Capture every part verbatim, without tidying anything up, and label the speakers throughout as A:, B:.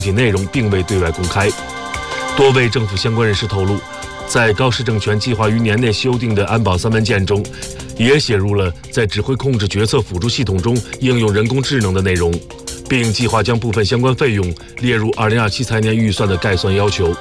A: 其内容并未对外公开。多位政府相关人士透露，在高市政权计划于年内修订的安保三文件中，也写入了在指挥控制决策辅助系统中应用人工智能的内容，并计划将部分相关费用列入二零二七财年预算的概算要求。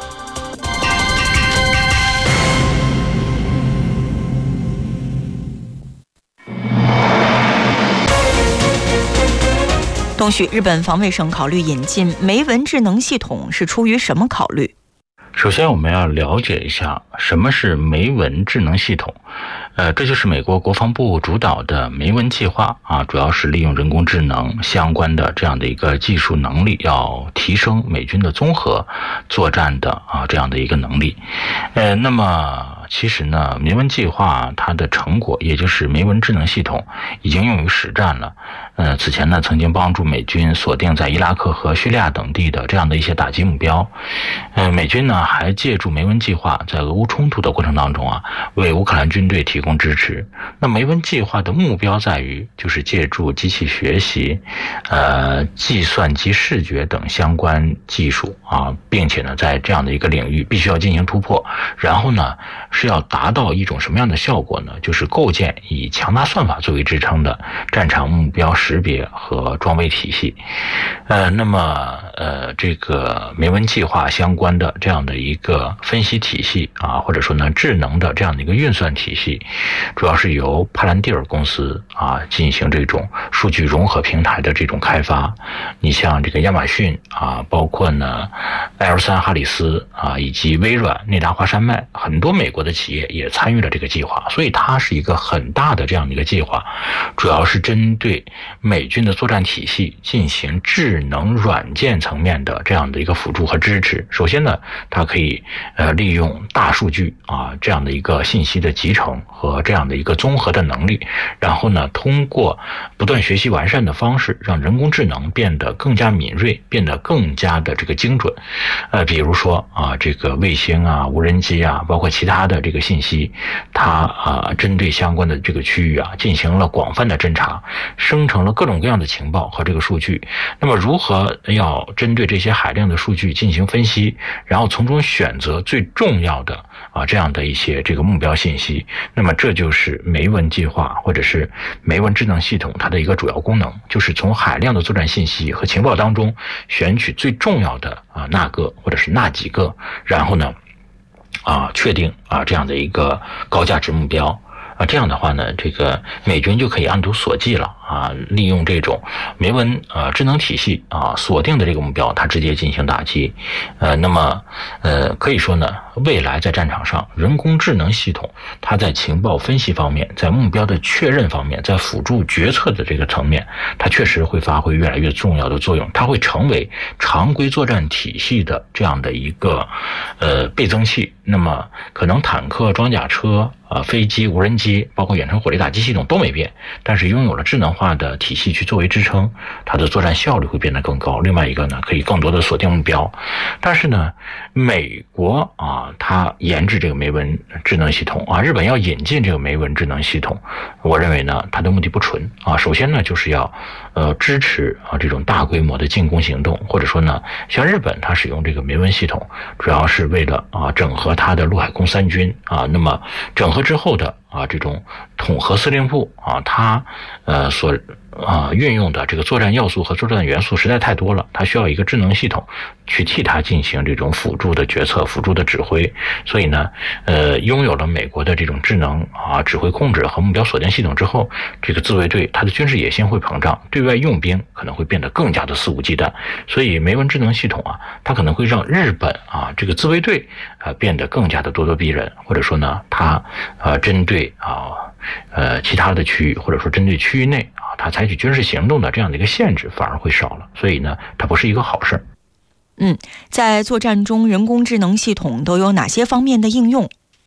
B: 东旭，日本防卫省考虑引进梅文智能系统是出于什么考虑？
C: 首先我们要了解一下什么是梅文智能系统。呃，这就是美国国防部主导的梅文计划啊，主要是利用人工智能相关的这样的一个技术能力，要提升美军的综合作战的啊这样的一个能力。呃，那么其实呢，梅文计划它的成果，也就是梅文智能系统，已经用于实战了。呃，此前呢，曾经帮助美军锁定在伊拉克和叙利亚等地的这样的一些打击目标。呃，美军呢还借助梅文计划，在俄乌冲突的过程当中啊，为乌克兰军队提供支持。那梅文计划的目标在于，就是借助机器学习、呃，计算机视觉等相关技术啊，并且呢，在这样的一个领域必须要进行突破。然后呢，是要达到一种什么样的效果呢？就是构建以强大算法作为支撑的战场目标识别和装备体系。呃，那么呃，这个梅文计划相关的这样的一个分析体系啊，或者说呢智能的这样的一个运算体系，主要是由帕兰蒂尔公司啊进行这种数据融合平台的这种开发。你像这个亚马逊啊，包括呢 L 三 哈里斯啊，以及微软、内达华山脉，很多美国的企业也参与了这个计划，所以它是一个很大的这样的一个计划，主要是针对美军的作战体系进行智能软件层面的这样的一个辅助和支持。首先呢，它可以呃利用大数据啊这样的一个信息的集成和这样的一个综合的能力，然后呢，通过不断学习完善的方式，让人工智能变得更加敏锐，变得更加的这个精准。呃，比如说啊，这个卫星啊、无人机啊，包括其他的这个信息，它啊针对相关的这个区域啊进行了广泛的侦查，生成了各种各样的情报和这个数据。那么如何要针对这些海量的数据进行分析，然后从中选择最重要的啊这样的一些这个目标信息，那么这就是梅文计划或者是梅文智能系统它的一个主要功能，就是从海量的作战信息和情报当中选取最重要的啊那个或者是那几个，然后呢啊确定啊这样的一个高价值目标。啊，这样的话呢，这个美军就可以按图索骥了啊，利用这种梅文呃智能体系啊锁定的这个目标，它直接进行打击。呃，那么呃可以说呢，未来在战场上，人工智能系统它在情报分析方面，在目标的确认方面，在辅助决策的这个层面，它确实会发挥越来越重要的作用。它会成为常规作战体系的这样的一个呃倍增器。那么可能坦克、装甲车、呃飞机、无人机，包括远程火力打击系统都没变，但是拥有了智能化的体系去作为支撑，它的作战效率会变得更高。另外一个呢，可以更多的锁定目标。但是呢，美国啊，它研制这个梅文智能系统啊，日本要引进这个梅文智能系统，我认为呢，它的目的不纯啊。首先呢，就是要呃支持啊这种大规模的进攻行动，或者说呢，像日本它使用这个梅文系统，主要是为了啊整合它的陆海空三军啊，那么整合之后的啊这种统合司令部啊，它呃所啊运用的这个作战要素和作战元素实在太多了，它需要一个智能系统去替它进行这种辅助的决策、辅助的指挥。所以呢，呃，拥有了美国的这种智能啊指挥控制和目标锁定系统之后，这个自卫队它的军事野心会膨胀，对外用兵可能会变得更加的肆无忌惮。所以梅文智能系统啊，它可能会让日本啊这个自卫队啊变得更加的咄咄逼人，或者说呢，它呃针对啊呃其他的区域，或者说针对区域内啊，它采取军事行动的这样的一个限制反而会少了。所以呢，它不是一个好事。
B: 嗯，在作战中，人工智能系统都有哪些方面的应用？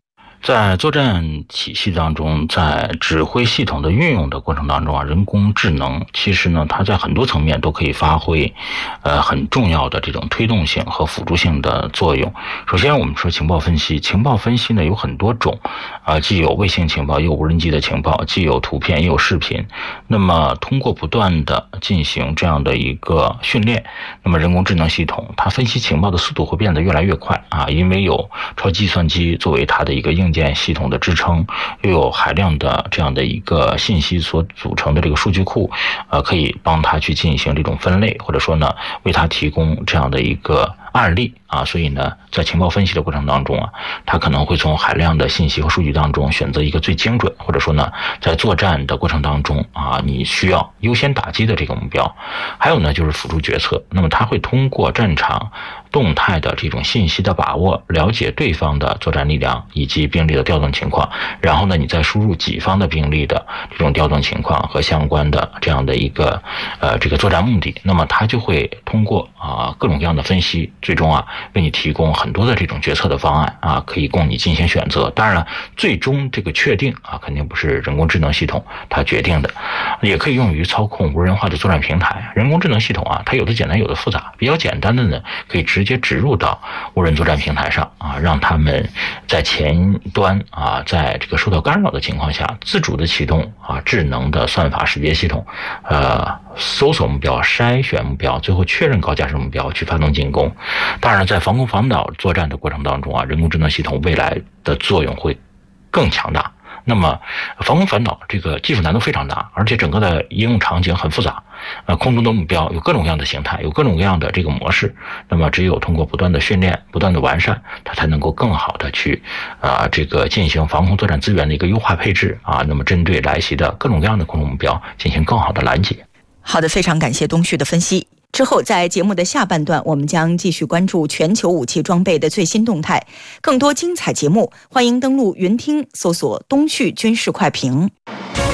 C: 在作战体系当中，在指挥系统的运用的过程当中啊，人工智能其实呢，它在很多层面都可以发挥呃很重要的这种推动性和辅助性的作用。首先我们说情报分析，情报分析呢有很多种啊、呃，既有卫星情报，也有无人机的情报，既有图片也有视频。那么通过不断的进行这样的一个训练，那么人工智能系统它分析情报的速度会变得越来越快啊，因为有超计算机作为它的一个硬件系统的支撑，又有海量的这样的一个信息所组成的这个数据库，呃，可以帮它去进行这种分类，或者说呢，为它提供这样的一个案例啊，所以呢，在情报分析的过程当中啊，它可能会从海量的信息和数据当中选择一个最精准，或者说呢，在作战的过程当中啊，你需要优先打击的这个目标。还有呢，就是辅助决策，那么它会通过战场动态的这种信息的把握，了解对方的作战力量以及兵力的调动情况，然后呢，你再输入己方的兵力的这种调动情况和相关的这样的一个呃这个作战目的，那么它就会通过啊各种各样的分析，最终啊为你提供很多的这种决策的方案啊，可以供你进行选择。当然了，最终这个确定啊肯定不是人工智能系统它决定的，也可以用于操控无人化的作战平台。人工智能系统啊，它有的简单有的复杂，比较简单的呢可以直接植入到无人作战平台上啊，让他们在前端啊，在这个受到干扰的情况下，自主的启动啊智能的算法识别系统，呃，搜索目标、筛选目标，最后确认高架式目标，去发动进攻。当然，在防空防岛作战的过程当中啊，人工智能系统未来的作用会更强大。那么防空反导这个技术难度非常大，而且整个的应用场景很复杂，呃，空中的目标有各种各样的形态，有各种各样的这个模式，那么只有通过不断的训练，不断的完善，它才能够更好的去啊、呃、这个进行防空作战资源的一个优化配置啊，那么针对来袭的各种各样的空中目标进行更好的拦截。
B: 好的，非常感谢东旭的分析。之后在节目的下半段，我们将继续关注全球武器装备的最新动态。更多精彩节目，欢迎登录云听搜索东旭军事快评。